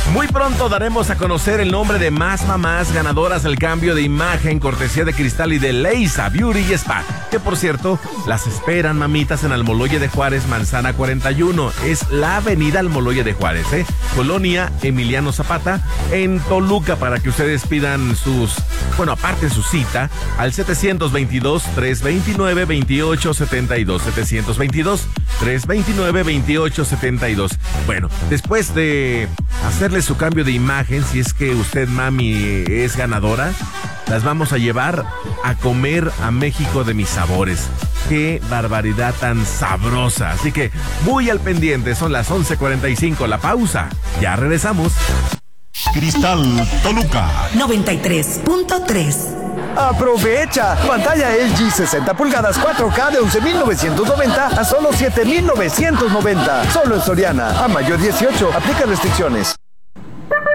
Muy pronto daremos a conocer el nombre de más mamás ganadoras del cambio de imagen, cortesía de Cristal y de Leisa Beauty y Spa. Que por cierto, las esperan, mamitas, en Almoloya de Juárez, Manzana 41. Es la avenida Almoloya de Juárez, Colonia Emiliano Zapata, en Toluca, para que ustedes pidan aparten su cita al 722-329-2872. 722-329-2872. Bueno, después de hacerle su cambio de imagen, si es que usted, mami, es ganadora, las vamos a llevar a comer a México de mis sabores. ¡Qué barbaridad tan sabrosa! Así que muy al pendiente, son las 11:45, la pausa. Ya regresamos. Cristal Toluca 93.3. ¡Aprovecha! Pantalla LG 60 pulgadas 4K de 11,990 a solo 7,990. Solo en Soriana. A mayo 18. Aplica restricciones.